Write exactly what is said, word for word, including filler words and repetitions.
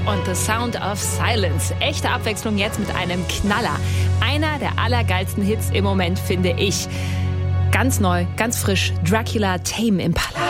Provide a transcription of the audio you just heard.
und The Sound of Silence. Echte Abwechslung jetzt mit einem Knaller. Einer der allergeilsten Hits im Moment, finde ich. Ganz neu, ganz frisch, Dracula Tame Impala.